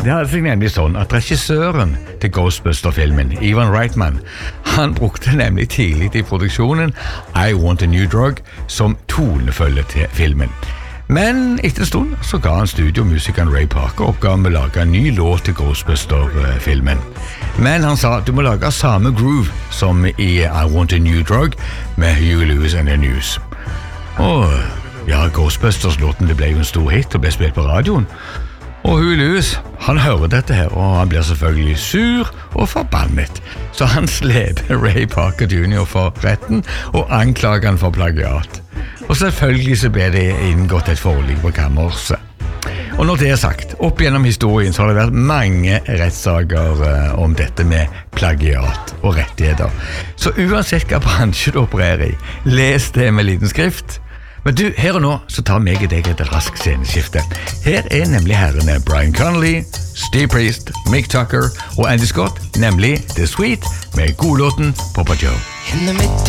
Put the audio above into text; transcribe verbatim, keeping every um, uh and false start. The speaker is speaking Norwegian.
Det hadde seg nemlig sånn at regissøren til Ghostbuster-filmen, Ivan Reitman, han brukte nemlig tidlig i produksjonen I Want a New Drug som tonefølge til filmen. Men etter en stund så ga han studiomusikeren Ray Parker oppgaven med å lage en ny låt til Ghostbuster-filmen. Men han sa du må lage samme groove som i I Want a New Drug med Huey Lewis and the News. Og ja, Ghostbusters-låten det ble jo en stor hit og ble spilt på radioen. Og Huey Lewis, han hører dette her, og han blir selvfølgelig sur og forbannet. Så han sleper Ray Parker junior for retten og anklager han for plagiat. Og selvfølgelig så ble det inngått et forlik på kammerset. Og når det er sagt, opp gjennom historien så har det vært mange rettssaker uh, om dette med plagiat og rettigheter. Så uansett hva bransje du opererer i, les det med liten skrift. Men du, her og nå så tar meg og deg et rask sceneskifte. Her er nemlig herrene Brian Connolly, Steve Priest, Mick Tucker og Andy Scott, nemlig The Sweet med godlåten Papa Joe. In the midday